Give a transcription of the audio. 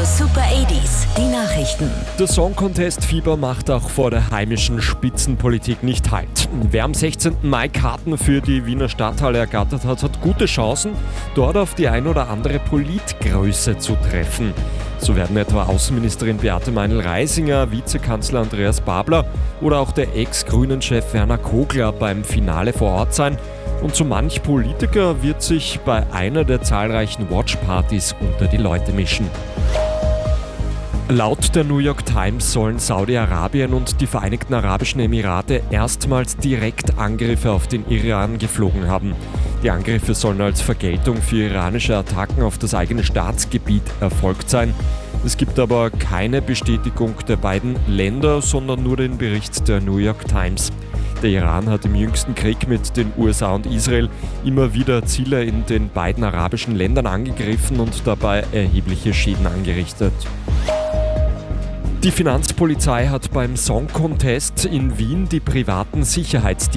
Super 80s, die Nachrichten. Der Song Contest Fieber macht auch vor der heimischen Spitzenpolitik nicht Halt. Wer am 16. Mai Karten für die Wiener Stadthalle ergattert hat, hat gute Chancen, dort auf die ein oder andere Politgröße zu treffen. So werden etwa Außenministerin Beate Meinl-Reisinger, Vizekanzler Andreas Babler oder auch der Ex-Grünen-Chef Werner Kogler beim Finale vor Ort sein. Und so manch Politiker wird sich bei einer der zahlreichen Watchpartys unter die Leute mischen. Laut der New York Times sollen Saudi-Arabien und die Vereinigten Arabischen Emirate erstmals direkt Angriffe auf den Iran geflogen haben. Die Angriffe sollen als Vergeltung für iranische Attacken auf das eigene Staatsgebiet erfolgt sein. Es gibt aber keine Bestätigung der beiden Länder, sondern nur den Bericht der New York Times. Der Iran hat im jüngsten Krieg mit den USA und Israel immer wieder Ziele in den beiden arabischen Ländern angegriffen und dabei erhebliche Schäden angerichtet. Die Finanzpolizei hat beim Song Contest in Wien die privaten Sicherheitsdienste